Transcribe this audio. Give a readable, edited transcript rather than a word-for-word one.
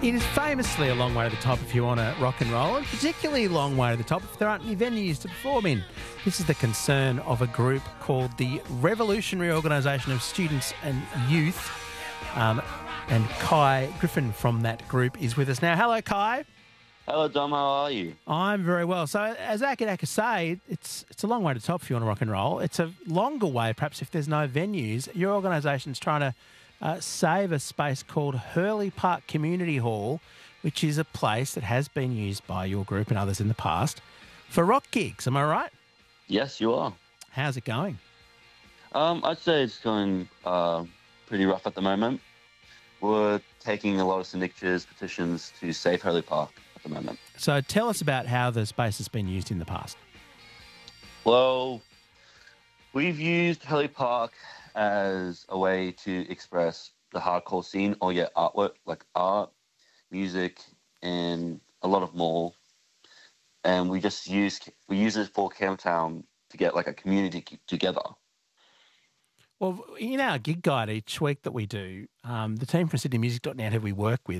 It is famously a long way to the top if you want to rock and roll, and particularly a long way to the top if there aren't any venues to perform in. This is the concern of a group called the Revolutionary Organisation of Students and Youth. And Kai Griffin from that group is with us now. Hello, Kai. Hello, Dom. How are you? I'm very well. So, as Akadaka say, it's a long way to the top if you want to rock and roll. It's a longer way, perhaps, if there's no venues. Your organisation's trying to save a space called Hurley Park Community Hall, which is a place that has been used by your group and others in the past for rock gigs. Am I right? Yes, you are. How's it going? I'd say it's going pretty rough at the moment. We're taking a lot of signatures, petitions to save Hurley Park at the moment. So tell us about how the space has been used in the past. Well, we've used Hurley Park as a way to express the hardcore scene, or artwork, like art, music, and a lot of more. And we use it for Camptown to get like a community together. Well, in our gig guide each week that we do, the team from SydneyMusic.net who we work with